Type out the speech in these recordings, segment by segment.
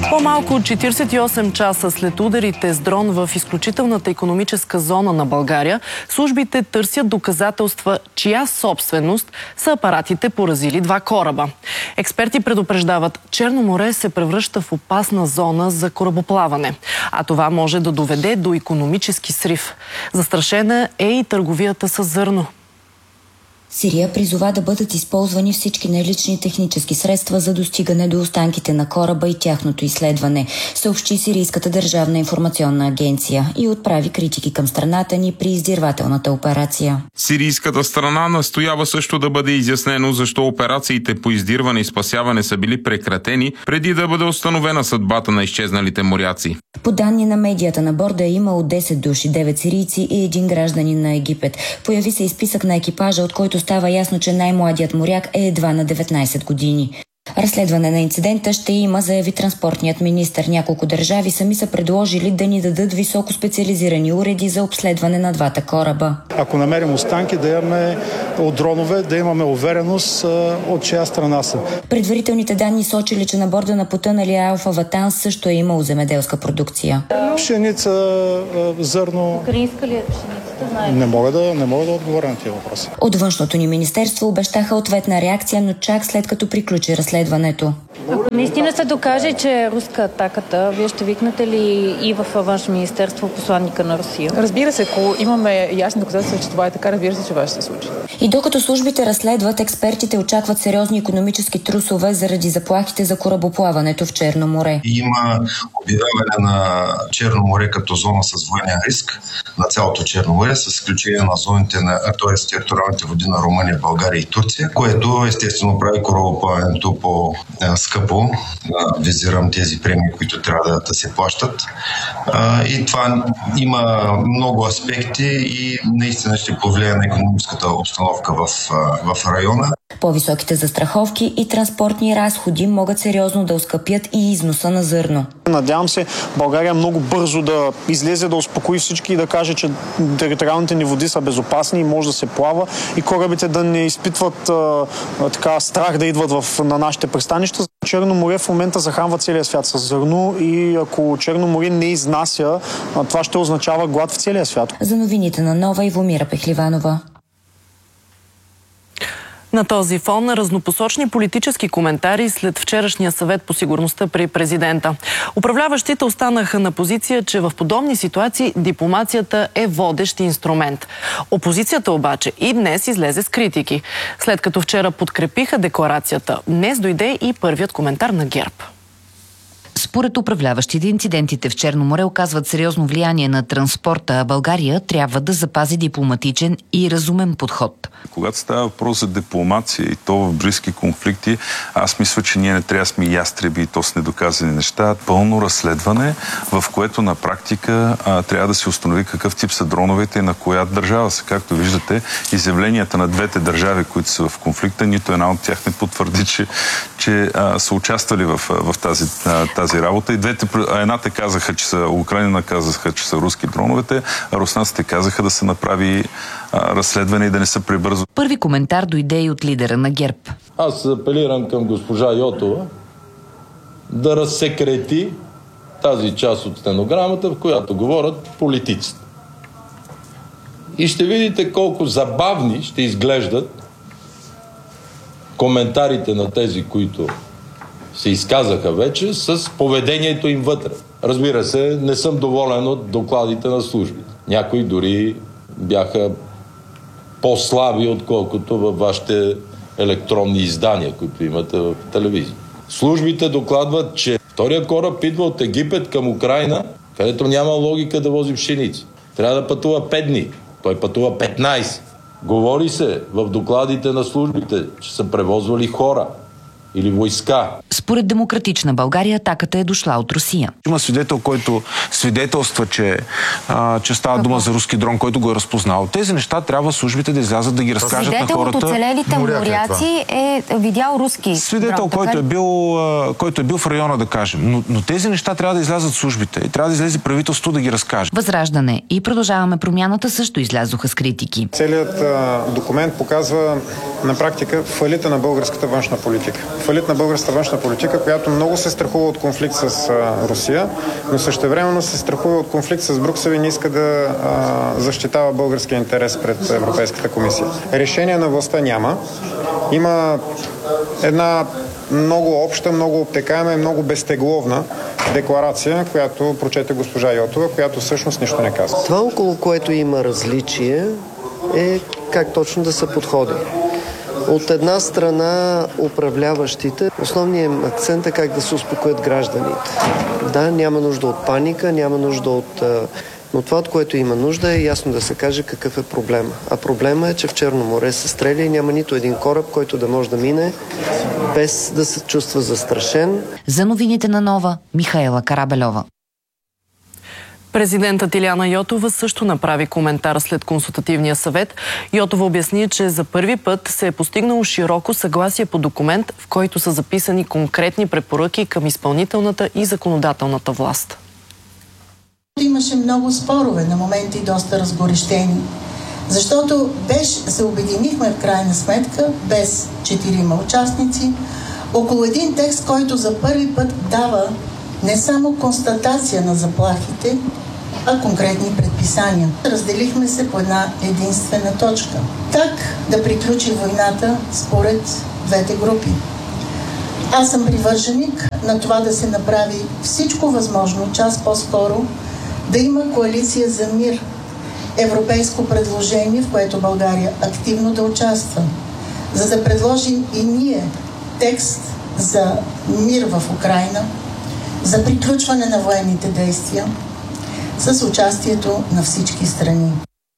По-малко от 48 часа след ударите с дрон в изключителната икономическа зона на България, службите търсят доказателства, чия собственост са апаратите поразили два кораба. Експерти предупреждават, Черно море се превръща в опасна зона за корабоплаване, а това може да доведе до икономически срив. Застрашена е и търговията с зърно. Сирия призова да бъдат използвани всички налични технически средства за достигане до останките на кораба и тяхното изследване, съобщи Сирийската държавна информационна агенция и отправи критики към страната ни при издирвателната операция. Сирийската страна настоява също да бъде изяснено защо операциите по издирване и спасяване са били прекратени преди да бъде установена съдбата на изчезналите моряци. По данни на медията на борда е имало 10 души, 9 сирийци и 1 гражданин на Египет. Появи се и списък на екипажа, от който става ясно, че най-младият моряк е едва на 19 години. Разследване на инцидента ще има, заяви транспортният министър. Няколко държави сами са предложили да ни дадат високо специализирани уреди за обследване на двата кораба. Ако намерим останки, да имаме от дронове, да имаме увереност от чия страна са. Предварителните данни сочили, че на борда на потъналия Алфа Ватан също е имало земеделска продукция. Пшеница, зърно. Украинска ли е пшеницата? Не мога да отговоря на тези въпроси. От външното ни министерство обещаха ответна реакция, но чак след като приключи разследването. Ако наистина се докаже, че е руска атаката, вие ще викнете ли и във външно министерство посланника на Русия? Разбира се, ако имаме ясни доказателства, че това е така, разбира се, че това ще се случи. И докато службите разследват, експертите очакват сериозни икономически трусове заради заплахите за корабоплаването в Черно море. Има обявяване на Черно море като зона с военен риск на цялото Черно море, с изключение на зоните на териториалните води на Румъния, България и Турция, което естествено прави корабоплаването по-скъпо. Визирам тези премии, които трябва да се плащат. И това има много аспекти и наистина ще повлияе на икономическата обстановка в района. По-високите застраховки и транспортни разходи могат сериозно да оскъпят и износа на зърно. Надявам се България много бързо да излезе, да успокои всички и да каже, че териториалните ни води са безопасни и може да се плава и корабите да не изпитват страх да идват на нашите пристанища. Черно море в момента захранва целия свят с зърно и ако Черно море не изнася, това ще означава глад в целия свят. За новините на Нова, Ивомира Пехливанова. На този фон разнопосочни политически коментари след вчерашния съвет по сигурността при президента. Управляващите останаха на позиция, че в подобни ситуации дипломацията е водещ инструмент. Опозицията обаче и днес излезе с критики. След като вчера подкрепиха декларацията, днес дойде и първият коментар на ГЕРБ. Според управляващите, инцидентите в Черно море оказват сериозно влияние на транспорта, а България трябва да запази дипломатичен и разумен подход. Когато става въпрос за дипломация и то в близки конфликти, аз мисля, че ние не трябва да сме ястреби и то с недоказани неща. Пълно разследване, в което на практика трябва да се установи какъв тип са дроновете и на коя държава са. Както виждате, изявленията на двете държави, които са в конфликта, нито една от тях не потвърди, че са участвали в тази работа. И двете, едната казаха, че са Украина, казаха, че са руски дроновете, а руснаците казаха да се направи разследване и да не се прибързва. Първи коментар дойде и от лидера на ГЕРБ. Аз апелирам към госпожа Йотова да разсекрети тази част от стенограмата, в която говорят политиците. И ще видите колко забавни ще изглеждат коментарите на тези, които се изказаха вече, с поведението им вътре. Разбира се, не съм доволен от докладите на службите. Някои дори бяха по-слаби, отколкото във вашите електронни издания, които имате в телевизия. Службите докладват, че втория кораб идва от Египет към Украина, където няма логика да вози пшеници. Трябва да пътува 5 дни. Той пътува 15. Говори се в докладите на службите, че са превозвали хора или войска. Според Демократична България атаката е дошла от Русия. Има свидетел, който свидетелства, че става дума за руски дрон, който го е разпознал. Тези неща трябва службите да излязат да ги разкажат на хората. Свидетел от оцелелите моряци е видял руски свидетел, дрон, който е бил в района, да кажем. Но тези неща трябва да излязат службите и трябва да излезе правителство да ги разкаже. Възраждане и Продължаваме промяната също излязоха с критики. Целият документ показва на практика фалита на българската външна политика. Фалит на българската външна политика политика, която много се страхува от конфликт с Русия, но същевременно се страхува от конфликт с Брюксел и не иска да защитава българския интерес пред Европейската комисия. Решение на властта няма. Има една много обща, много обтекаема и много безтегловна декларация, която прочете госпожа Йотова, която всъщност нищо не казва. Това, около което има различие, е как точно да се подходи. От една страна управляващите, основният акцент е как да се успокоят гражданите. Да, няма нужда от паника, няма нужда от... Но това, от което има нужда, е ясно да се каже какъв е проблема. А проблема е, че в Черно море се стреля и няма нито един кораб, който да може да мине без да се чувства застрашен. За новините на Нова, Михаела Карабельова. Президентът Илияна Йотова също направи коментар след консултативния съвет. Йотова обясни, че за първи път се е постигнало широко съгласие по документ, в който са записани конкретни препоръки към изпълнителната и законодателната власт. Имаше много спорове, на моменти доста разгорещени, защото се обединихме в крайна сметка, без 4 участници, около един текст, който за първи път дава не само констатация на заплахите, а конкретни предписания. Разделихме се по една единствена точка. Как да приключи войната според двете групи? Аз съм привърженик на това да се направи всичко възможно, час по-скоро, да има коалиция за мир, европейско предложение, в което България активно да участва, за да предложим и ние текст за мир в Украйна, за приключване на военните действия с участието на всички страни.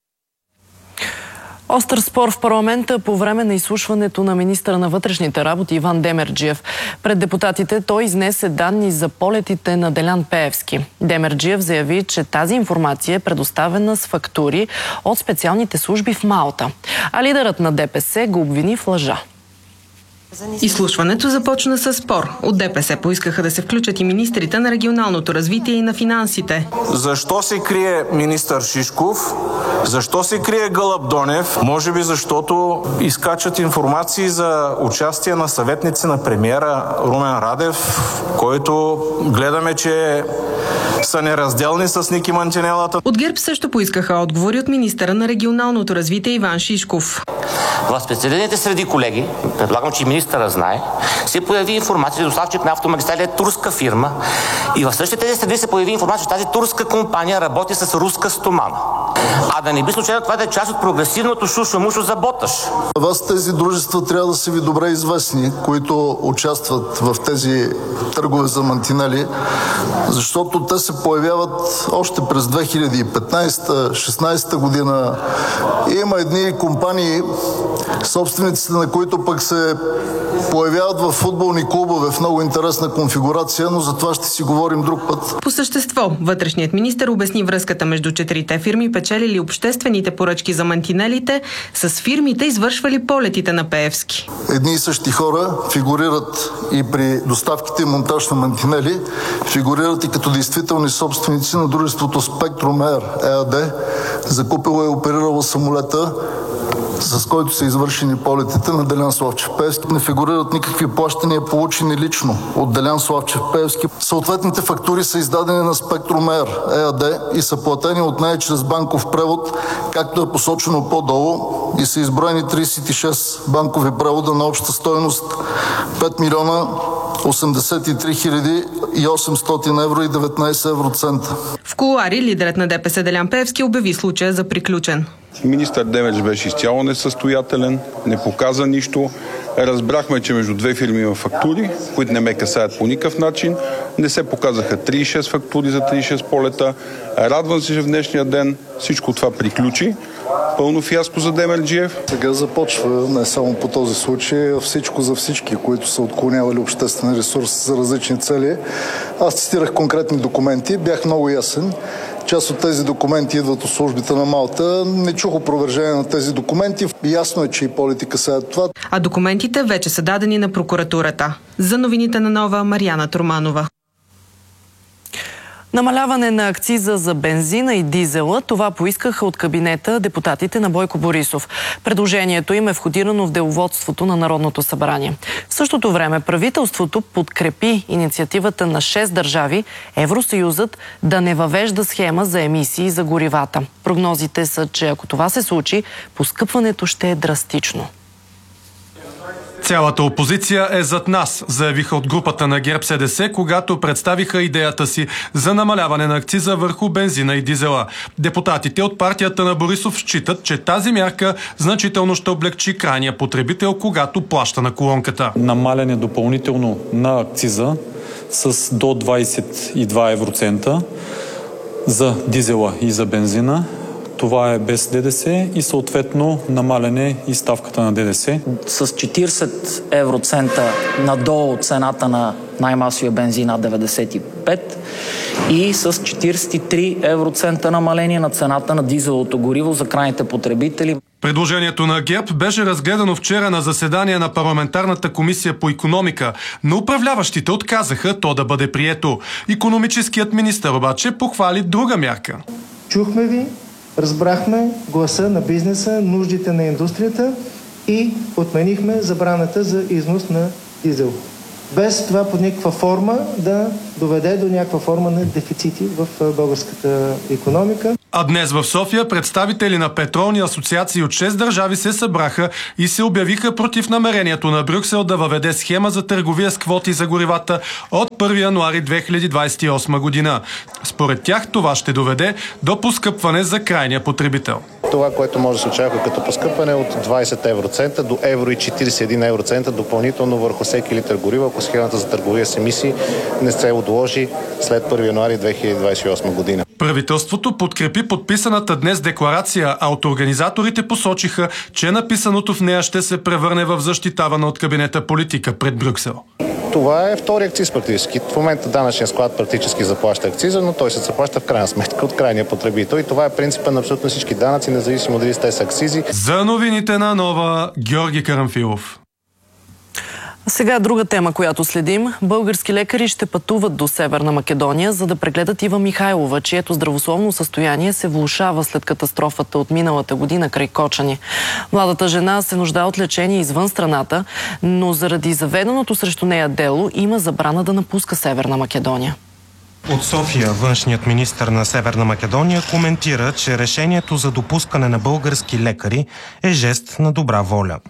Остър спор в парламента по време на изслушването на министъра на вътрешните работи Иван Демерджиев. Пред депутатите той изнесе данни за полетите на Делян Пеевски. Демерджиев заяви, че тази информация е предоставена с фактури от специалните служби в Малта. А лидерът на ДПС го обвини в лъжа. Изслушването започна с спор. От ДПС поискаха да се включат и министрите на регионалното развитие и на финансите. Защо се крие министър Шишков? Защо се крие Гълъб Донев? Може би защото изкачат информации за участие на съветници на премиера Румен Радев, който гледаме, че са неразделни с Ники Мантинелата. От ГЕРБ също поискаха отговори от министъра на регионалното развитие Иван Шишков. В специализираните среди, колеги, предлагам, че министъра знае, се появи информация, че доставчик на автомагистрали е турска фирма и в същите тези среди се появи информация, че тази турска компания работи с руска стомана. А да не би случайно това да е част от прогресивното шушо-мушо за Боташ. Вас тези дружества трябва да са ви добре известни, които участват в тези търгове за мантинели, защото те се появяват още през 2015-16 година. Има едни компании, собствениците на които пък се появяват в футболни клубове в много интересна конфигурация, но за това ще си говорим друг път. По същество, вътрешният министър обясни връзката между 4 фирми, печелили обществените поръчки за мантинелите, с фирмите, извършвали полетите на Пеевски. Едни и същи хора фигурират и при доставките и монтаж на мантинели, фигурират и като действителни собственици на дружеството Spectrum Air ЕАД, закупило и оперирало самолета, с който са извършени полетите на Делян Славчев Пеевски. Не фигурират никакви плащания, получени лично от Делян Славчев Пеевски. Съответните фактури са издадени на Spectrum Air ЕАД и са платени от нея чрез банков превод, както е посочено по-долу, и са изброени 36 банкови превода на обща стойност 5 милиона 83 хиляди и 800 евро и 19 евроцента. В кулуари лидерът на ДПС Делян Пеевски обяви случая за приключен. Министър Демерч беше изцяло несъстоятелен, не показа нищо. Разбрахме, че между две фирми има фактури, които не ме касаят по никакъв начин. Не се показаха 36 фактури за 36 полета. Радвам се, че в днешния ден всичко това приключи. Пълно фиаско за Демерджиев. Сега започва не само по този случай, а всичко за всички, които са отклонявали обществен ресурс за различни цели. Аз цитирах конкретни документи, бях много ясен. Част от тези документи идват от службите на Малта. Не чух опровержение на тези документи. Ясно е, че и политика са това. А документите вече са дадени на прокуратурата. За новините на Нова, Мариана Турманова. Намаляване на акциза за бензина и дизела, това поискаха от кабинета депутатите на Бойко Борисов. Предложението им е входирано в деловодството на Народното събрание. В същото време правителството подкрепи инициативата на 6 държави Евросъюзът да не въвежда схема за емисии за горивата. Прогнозите са, че ако това се случи, поскъпването ще е драстично. Цялата опозиция е зад нас, заявиха от групата на ГЕРБ-СДС, когато представиха идеята си за намаляване на акциза върху бензина и дизела. Депутатите от партията на Борисов считат, че тази мярка значително ще облегчи крайния потребител, когато плаща на колонката. Намаляне допълнително на акциза с до 22 евроцента за дизела и за бензина. Това е без ДДС и съответно намаляне и ставката на ДДС. С 40 евроцента надолу цената на най-масовия бензин над 95 и с 43 евроцента намаление на цената на дизеловото гориво за крайните потребители. Предложението на ГЕРБ беше разгледано вчера на заседание на парламентарната комисия по икономика, но управляващите отказаха то да бъде прието. Икономическият министър обаче похвали друга мярка. Чухме ви, разбрахме гласа на бизнеса, нуждите на индустрията и отменихме забраната за износ на дизел. Без това под никаква форма да доведе до някаква форма на дефицити в българската икономика. А днес в София представители на петролни асоциации от 6 държави се събраха и се обявиха против намерението на Брюксел да въведе схема за търговия с квоти за горивата от 1 януари 2028 година. Според тях това ще доведе до поскъпване за крайния потребител. Това, което може да се очаква като поскъпване от 20 евроцента до евро и 41 евроцента допълнително върху всеки литър гориво, ако схемата за търговия с емисии не се отложи след 1 януари 2028 година. Правителството подкрепи подписаната днес декларация, а от организаторите посочиха, че написаното в нея ще се превърне в защитавана от кабинета политика пред Брюксел. Това е втори акциз практически. В момента данъчния склад практически заплаща акциза, но той се заплаща в крайна сметка от крайния потребител. И това е принципът на абсолютно всички данъци, независимо дали те са акцизи. За новините на Нова, Георги Карамфилов. Сега друга тема, която следим. Български лекари ще пътуват до Северна Македония, за да прегледат Ива Михайлова, чието здравословно състояние се влошава след катастрофата от миналата година край Кочани. Младата жена се нуждае от лечение извън страната, но заради заведеното срещу нея дело има забрана да напуска Северна Македония. От София външният министър на Северна Македония коментира, че решението за допускане на български лекари е жест на добра воля.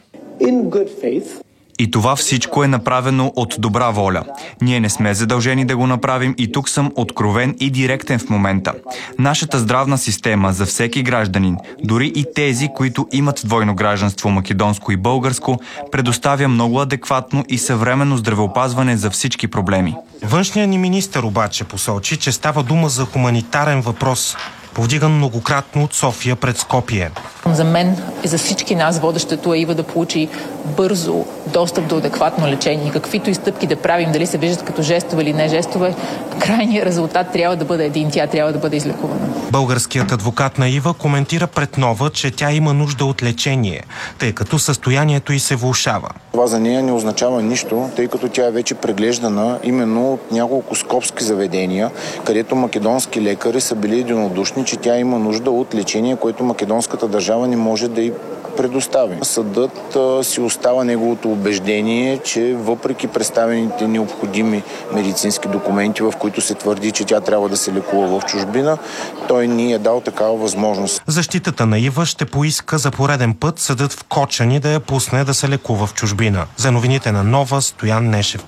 И това всичко е направено от добра воля. Ние не сме задължени да го направим и тук съм откровен и директен в момента. Нашата здравна система за всеки гражданин, дори и тези, които имат двойно гражданство, македонско и българско, предоставя много адекватно и съвременно здравеопазване за всички проблеми. Външният ни министър обаче посочи, че става дума за хуманитарен въпрос, повдиган многократно от София пред Скопие. За мен и за всички нас водещето е Ива да получи бързо достъп до адекватно лечение. Каквито и стъпки да правим, дали се виждат като жестове или не жестове, крайният резултат трябва да бъде един, тя трябва да бъде излекувана. Българският адвокат на Ива коментира пред Нова, че тя има нужда от лечение, тъй като състоянието й се влошава. Това за нея не означава нищо, тъй като тя е вече преглеждана именно от няколко скопски заведения, където македонски лекари са били единодушни, че тя има нужда от лечение, което македонската държава не може да й предостави. Съдът си остава неговото убеждение, че въпреки представените необходими медицински документи, в които се твърди, че тя трябва да се лекува в чужбина, той ни е дал такава възможност. Защитата на Ива ще поиска за пореден път съдът в Кочани да я пусне да се лекува в чужбина. За новините на Нова, Стоян Нешев.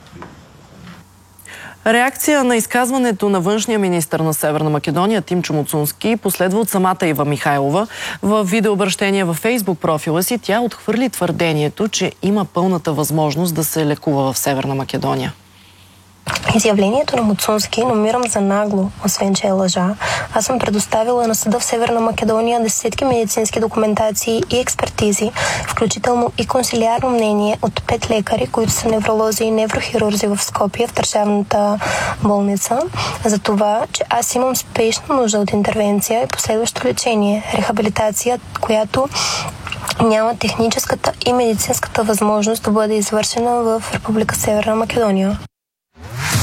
Реакция на изказването на външния министър на Северна Македония Тимчо Муцунски последва от самата Ива Михайлова. В видеообращение във Фейсбук профила си тя отхвърли твърдението, че има пълната възможност да се лекува в Северна Македония. Изявлението на Муцунски намирам за нагло, освен че е лъжа. Аз съм предоставила на съда в Северна Македония десетки медицински документации и експертизи, включително и консилиарно мнение от 5 лекари, които са невролози и неврохирурзи в Скопие, в държавната болница, за това, че аз имам спешна нужда от интервенция и последващо лечение, рехабилитация, която няма техническата и медицинската възможност да бъде извършена в Република Северна Македония.